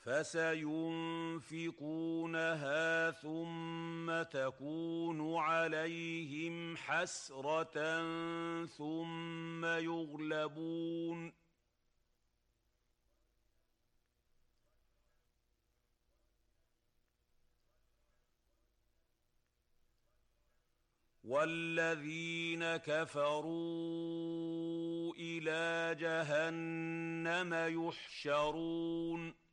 فسينفقونها ثم تكون عليهم حسرة ثم يغلبون والذين كفروا إلى جهنم يحشرون